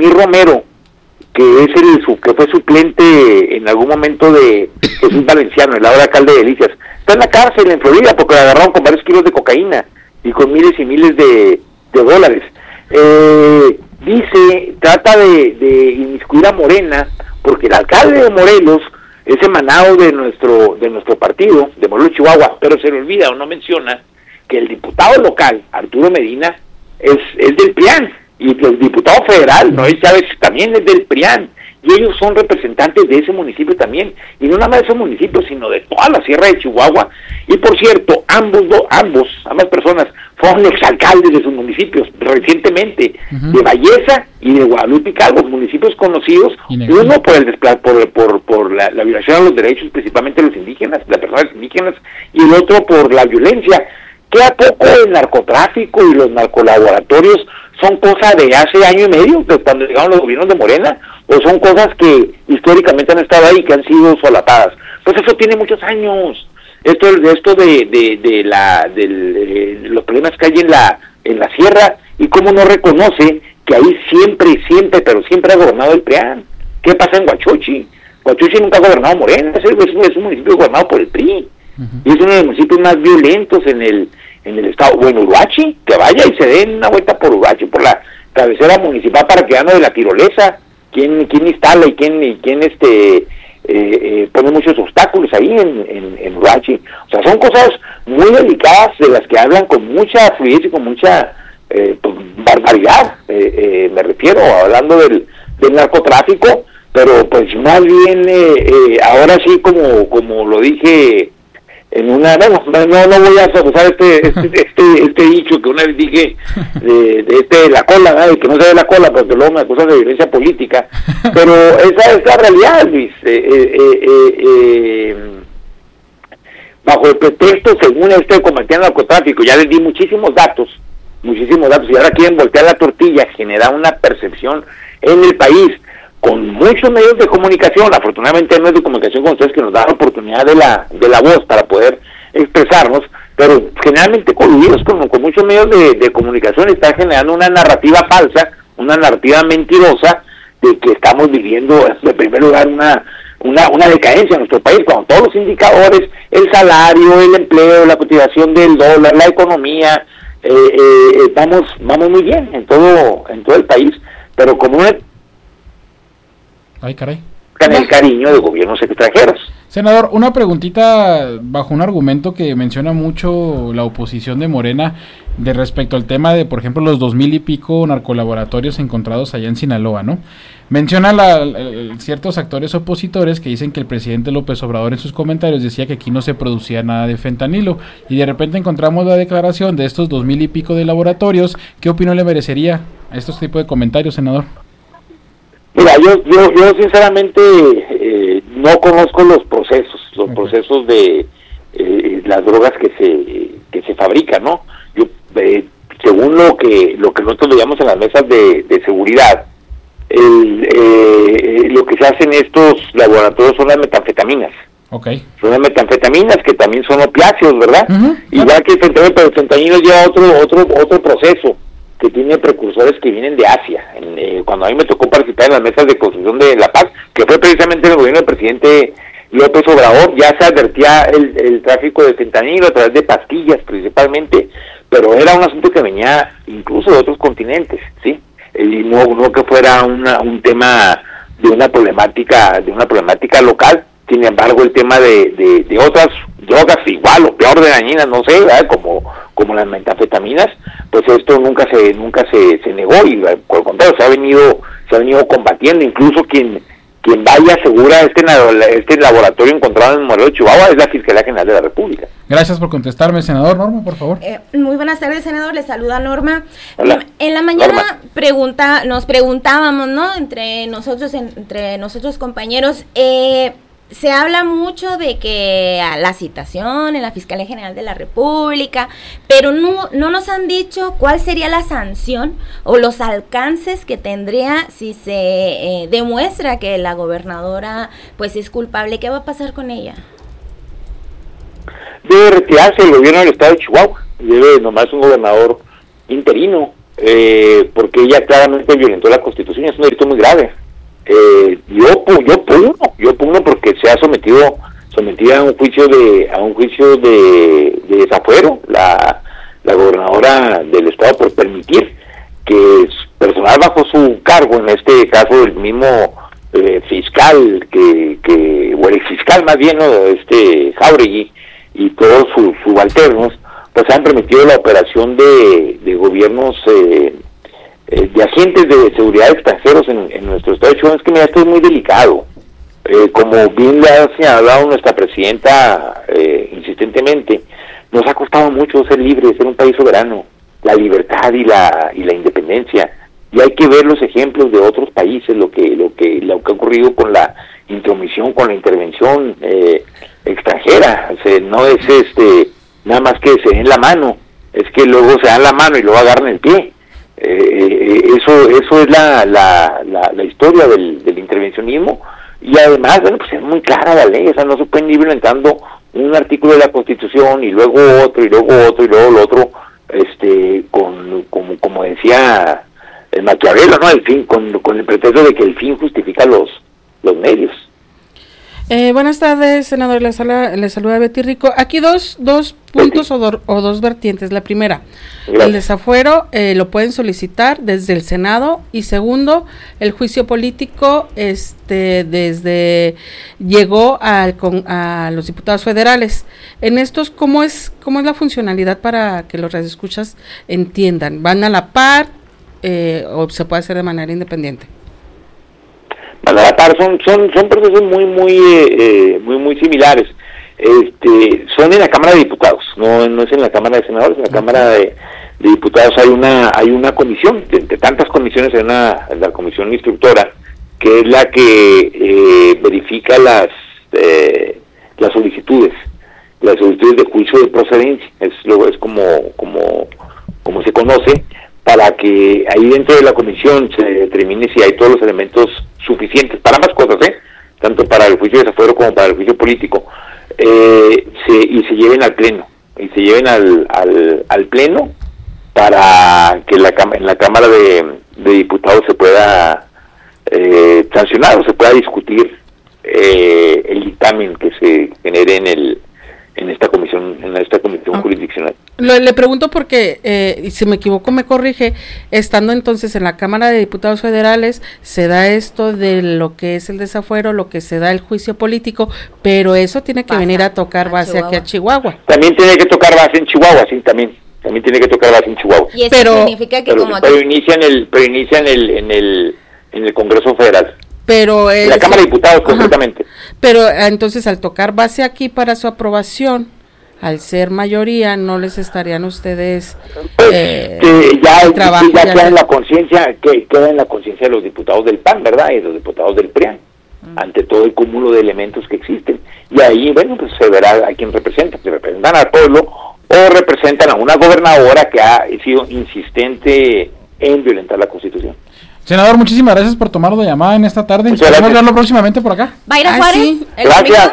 Vladimir Romero, que es que fue suplente en algún momento de Jesús Valenciano, el ahora alcalde de Delicias, está en la cárcel en Florida porque lo agarraron con varios kilos de cocaína y con miles y miles de dólares. Trata de inmiscuir a Morena, porque el alcalde de Morelos es emanado de nuestro partido, de Morelos, Chihuahua, pero se le olvida o no menciona que el diputado local, Arturo Medina, es del PRIAN, y el diputado federal, Noel Chávez, también es del PRIAN, y ellos son representantes de ese municipio también, y no nada más de ese municipio, sino de toda la sierra de Chihuahua. Y por cierto, ambas personas fueron exalcaldes de sus municipios recientemente, de Valleza y de Guadalupe Calvo, municipios conocidos, uno por la violación a los derechos, principalmente de los indígenas, de las personas indígenas, y el otro por la violencia. Que a poco el narcotráfico y los narcolaboratorios son cosas de hace año y medio, de cuando llegaron los gobiernos de Morena, o son cosas que históricamente han estado ahí y que han sido solapadas. Pues eso tiene muchos años. Esto de los problemas que hay en la sierra, y cómo no reconoce que ahí siempre ha gobernado el PRIAN. ¿Qué pasa en Huachochi? Huachochi nunca ha gobernado Morena, es un municipio gobernado por el PRI, y es uno de los municipios más violentos en el estado. Bueno, Uruachi, que vaya y se den una vuelta por Uruachi, por la cabecera municipal paraquedano de la Tirolesa. ¿Quién instala y quién pone muchos obstáculos ahí en Uruachi? O sea, son cosas muy delicadas de las que hablan con mucha fluidez y con mucha barbaridad, me refiero, hablando del narcotráfico, pero pues más bien ahora sí, como lo dije en una, no voy a usar este dicho que una vez dije de la cola, ¿no? De que no se ve la cola porque luego me acusan de violencia política, pero esa es la realidad, Luis. Bajo el pretexto, según combatiendo el narcotráfico, ya les di muchísimos datos, y ahora quieren voltear la tortilla, generar una percepción en el país, con muchos medios de comunicación. Afortunadamente hay medios de comunicación con ustedes que nos dan la oportunidad de la voz para poder expresarnos, pero generalmente coludidos con muchos medios de comunicación están generando una narrativa falsa, una narrativa mentirosa de que estamos viviendo, en primer lugar, una decadencia en nuestro país, cuando todos los indicadores, el salario, el empleo, la cotización del dólar, la economía, vamos muy bien en todo el país, pero como el cariño de gobiernos extranjeros. Senador, una preguntita bajo un argumento que menciona mucho la oposición de Morena de respecto al tema de, por ejemplo, los 2,000 y pico narcolaboratorios encontrados allá en Sinaloa, ¿no? Menciona ciertos actores opositores que dicen que el presidente López Obrador en sus comentarios decía que aquí no se producía nada de fentanilo, y de repente encontramos la declaración de estos 2,000 y pico de laboratorios. ¿Qué opinión le merecería a estos tipos de comentarios, senador? Mira, yo sinceramente no conozco los procesos de las drogas que se fabrican, ¿no? Yo según lo que nosotros veíamos en las mesas de seguridad, lo que se hace en estos laboratorios son las metanfetaminas. Okay. Son las metanfetaminas que también son opiáceos, ¿verdad? Igual que el fentanilo, pero el fentanilo lleva otro proceso que tiene precursores que vienen de Asia. Cuando a mí me tocó participar en las mesas de construcción de la paz, que fue precisamente en el gobierno del presidente López Obrador, ya se advertía el tráfico de fentanilo a través de pastillas principalmente, pero era un asunto que venía incluso de otros continentes, ¿sí? Y no que fuera un tema de una problemática local. Sin embargo, el tema de otras drogas igual o peor de dañinas, no sé, ¿verdad? como las metanfetaminas, pues esto nunca se negó, y por el contrario se ha venido combatiendo. Incluso quien vaya asegura este laboratorio encontrado en Morelos, Chihuahua, es la Fiscalía General de la República. Gracias por contestarme, senador. Norma, por favor. Muy buenas tardes, senador. Le saluda Norma. Hola. En la mañana nos preguntábamos, ¿no? Entre nosotros compañeros, se habla mucho de que a la citación en la Fiscalía General de la República, pero no nos han dicho cuál sería la sanción o los alcances que tendría si se demuestra que la gobernadora pues es culpable. ¿Qué va a pasar con ella? Debe retirarse el gobierno del estado de Chihuahua, debe nomás un gobernador interino, porque ella claramente violentó la Constitución, es un delito muy grave. Yo pugno porque se ha sometida a un juicio de desafuero la gobernadora del estado por permitir que personal bajo su cargo, en este caso el mismo fiscal o el exfiscal más bien, ¿no? Jáuregui y todos sus subalternos, pues han permitido la operación de gobiernos de agentes de seguridad extranjeros en nuestro estado de Chihuahua. Es que mira, esto es muy delicado. Como bien le ha señalado nuestra presidenta insistentemente, nos ha costado mucho ser libres, ser un país soberano, la libertad y la independencia, y hay que ver los ejemplos de otros países, lo que ha ocurrido con la intromisión, con la intervención extranjera. O sea, no es nada más que se den la mano, es que luego se dan la mano y luego agarran el pie. Eso es la historia del intervencionismo. Y además, bueno, pues es muy clara la ley, o sea, no se pueden ir violentando un artículo de la Constitución y luego otro, y luego otro, y luego lo otro, como decía el Maquiavelo, ¿no? El fin, con el pretexto de que el fin justifica los medios. Buenas tardes, senador, le saluda Betty Rico. Aquí dos puntos o dos vertientes. La primera, gracias. El desafuero lo pueden solicitar desde el Senado, y segundo, el juicio político desde llegó a los diputados federales. En estos, ¿cómo es la funcionalidad para que los radioescuchas entiendan? ¿Van a la par o se puede hacer de manera independiente? Van a la par, son procesos muy similares. Son en la Cámara de Diputados, no es en la Cámara de Senadores. En la Cámara de Diputados hay una comisión, de tantas comisiones, hay la comisión instructora, que es la que verifica las solicitudes de juicio de procedencia, es como se conoce, para que ahí dentro de la comisión se determine si hay todos los elementos suficientes para ambas cosas, tanto para el juicio de desafuero como para el juicio político, y se lleven al pleno, al pleno, para que en la Cámara de Diputados se pueda sancionar o se pueda discutir el dictamen que se genere en esta comisión jurisdiccional. Le pregunto porque, si me equivoco me corrige, estando entonces en la Cámara de Diputados Federales, se da esto de lo que es el desafuero, lo que se da el juicio político, pero eso tiene que venir a tocar base aquí a Chihuahua. También tiene que tocar base en Chihuahua, sí, también tiene que tocar base en Chihuahua. Y eso significa que pero inicia en el Congreso Federal. Pero la Cámara de Diputados concretamente. Pero entonces, al tocar base aquí para su aprobación, al ser mayoría, no les estarían ustedes ya queda en la conciencia, queda en la conciencia de los diputados del PAN, ¿verdad? Y de los diputados del PRIAN, ante todo el cúmulo de elementos que existen. Y ahí, bueno, pues se verá a quién representa, si representan al pueblo o representan a una gobernadora que ha sido insistente en violentar la Constitución. Senador, muchísimas gracias por tomar la llamada en esta tarde. Esperamos verlo próximamente por acá. ¿Va a ir a Juárez? Sí. Gracias.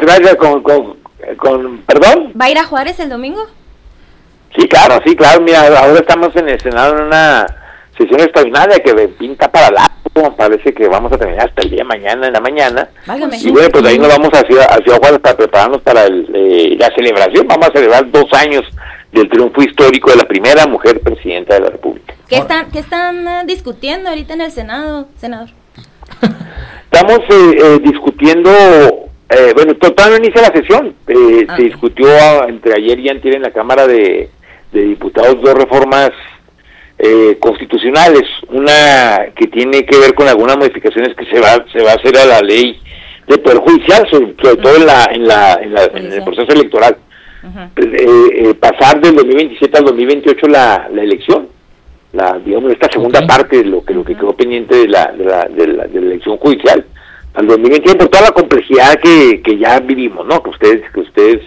¿Perdón? ¿Va a ir a Juárez el domingo? Sí, claro. Mira, ahora estamos en el Senado en una sesión extraordinaria que pinta para largo. Parece que vamos a terminar hasta el día de mañana, en la mañana. Válgame. Y bueno, pues ahí nos vamos hacia Juárez para prepararnos para la celebración. Vamos a celebrar 2 años del triunfo histórico de la primera mujer presidenta de la República. ¿Qué están discutiendo ahorita en el Senado, senador? Estamos discutiendo, todavía no inicia la sesión. Se discutió entre ayer y antier en la Cámara de Diputados 2 reformas constitucionales, una que tiene que ver con algunas modificaciones que se va a hacer a la ley de poder judicial, sobre todo en el proceso electoral. Pasar del 2027 al 2028 la elección, digamos esta segunda parte de lo que quedó pendiente de la elección judicial al 2021, por toda la complejidad que ya vivimos, ¿no? Que ustedes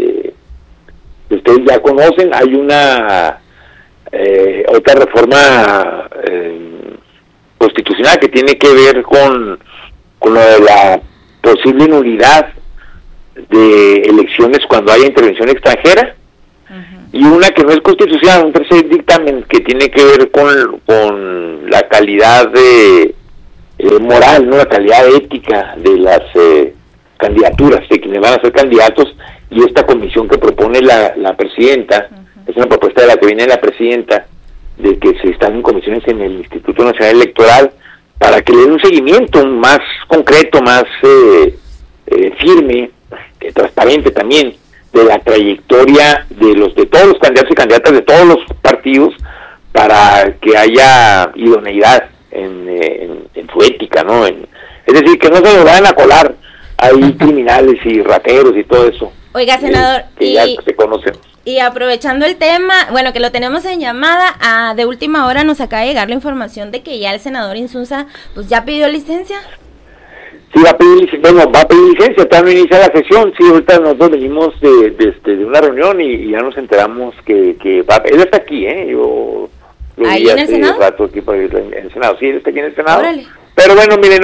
ya conocen. Hay una otra reforma constitucional que tiene que ver con lo de la posible nulidad de elecciones cuando haya intervención extranjera. y una que no es constitucional, un tercer dictamen que tiene que ver con la calidad de moral, no la calidad ética de las candidaturas, de quienes van a ser candidatos, y esta comisión que propone la presidenta, es una propuesta de la que viene la presidenta, de que se instalen comisiones en el Instituto Nacional Electoral para que le den un seguimiento más concreto, más firme, transparente también, de la trayectoria de todos los candidatos y candidatas de todos los partidos, para que haya idoneidad en su ética, ¿no? Es decir, que no se nos vayan a colar ahí criminales y rateros y todo eso. Oiga, senador, que ya se conocen. Y aprovechando el tema, bueno, que lo tenemos en llamada, de última hora nos acaba de llegar la información de que ya el senador Insunza, pues ya pidió licencia. Sí, va a pedir licencia, todavía no inicia la sesión. Sí, ahorita nosotros venimos de una reunión y ya nos enteramos que va, él está aquí, yo lo ¿ahí vi en el hace Senado? rato aquí en el Senado, sí, él está aquí en el Senado. Órale. Pero bueno, mire,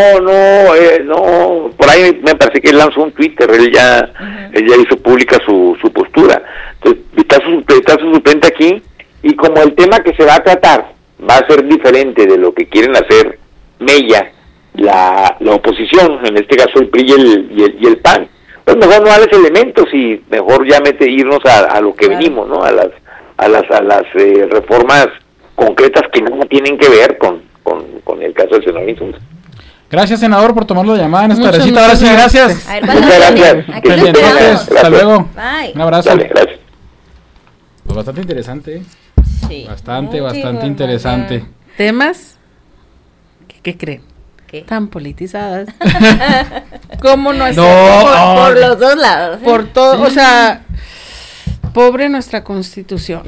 no, por ahí me parece que él lanzó un Twitter, él ya hizo pública su postura. Entonces, está su suplente aquí, y como el tema que se va a tratar va a ser diferente de lo que quieren hacer Mella, la oposición, en este caso el PRI y el PAN, pues mejor no darles elementos y mejor ya irnos a lo que venimos, ¿no? A las reformas concretas que no tienen que ver con el caso del senador Insunza. Gracias, senador, por tomar la llamada en esta Muchas, recita. Ahora sí, muchas gracias. A ver, ¿cuándo Muchas viene? gracias. Aquí lo Bien, esperamos. entonces, hasta luego. Bye. Un abrazo. Dale, gracias. Pues bastante interesante, Sí. bastante Mucho interesante. Temas, ¿qué creen? ¿Qué? Tan politizadas. ¿Cómo no hacer? Por los dos lados. Por todo, o sea, pobre nuestra Constitución.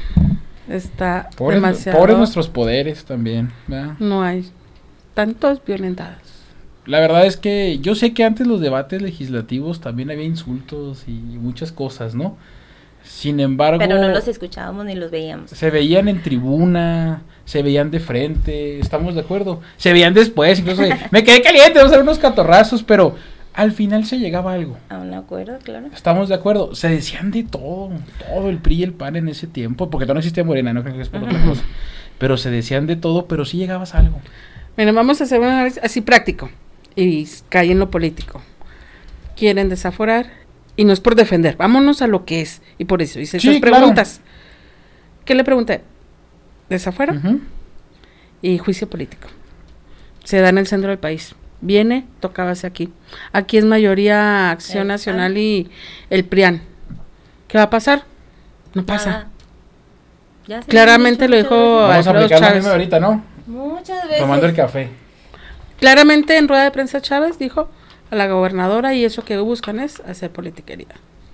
Está demasiado. Pobres nuestros poderes también, ¿verdad? No hay tantos violentados. La verdad es que yo sé que antes los debates legislativos también había insultos y muchas cosas, ¿no? Sin embargo, Pero no los escuchábamos ni los veíamos. se veían en tribuna, se veían de frente, estamos de acuerdo. Se veían después, incluso me quedé caliente, vamos a ver unos catorrazos, pero al final se llegaba a algo. A un acuerdo, claro. Estamos de acuerdo, se decían de todo el PRI y el PAN en ese tiempo, porque todavía no existía Morena, no creo que es por otra cosa. Pero se decían de todo, pero sí llegabas a algo. Miren, vamos a hacer un análisis así práctico y cae en lo político. Quieren desaforar y no es por defender, vámonos a lo que es. Y por eso hice Sí, esas claro. preguntas. ¿Qué le pregunté? Desafuero Ujú. y juicio político. Se da en el centro del país. Viene, tocábase aquí. Aquí es mayoría Acción El Nacional PAN. y el PRIAN. ¿Qué va a pasar? No pasa. Nada. Ya se Claramente lo han dicho lo dijo muchas Vamos a Alfredo aplicar la Chávez. misma ahorita, ¿no? veces. Muchas veces. Tomando el café. Claramente en rueda de prensa Chávez dijo a la gobernadora, y eso que buscan es hacer politiquería.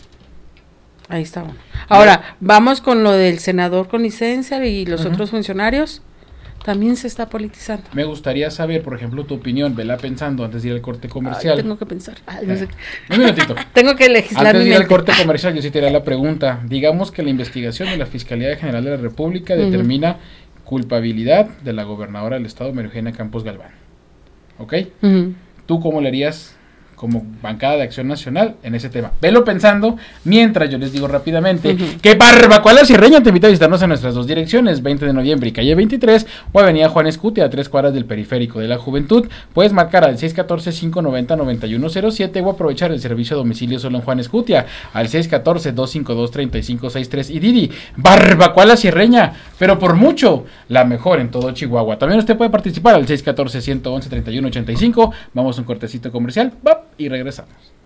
Ahí está uno. Ahora, vamos con lo del senador con licencia y los otros funcionarios. También se está politizando. Me gustaría saber, por ejemplo, tu opinión, vela pensando antes de ir al corte Ay, comercial. tengo que pensar. Ay, no sé. Un minutito. Tengo que legislar Antes mi de ir al mente. corte comercial, yo sí te haré la pregunta. Digamos que la investigación de la Fiscalía General de la República determina culpabilidad de la gobernadora del estado, María Eugenia Campos Galván. ¿Ok? Ujú. ¿Tú cómo le harías como bancada de Acción Nacional en ese tema? Velo pensando, mientras yo les digo rápidamente que Barbacoa La Sierreña te invita a visitarnos en nuestras dos direcciones, 20 de noviembre y calle 23, o avenida Juan Escutia, a 3 cuadras del Periférico de la Juventud. Puedes marcar al 614-590-9107 o aprovechar el servicio a domicilio solo en Juan Escutia, al 614-252-3563. Y Didi, Barbacoa La Sierreña, pero por mucho, la mejor en todo Chihuahua. También usted puede participar al 614-111-3185. Vamos a un cortecito comercial, ¡bap! Y regresamos.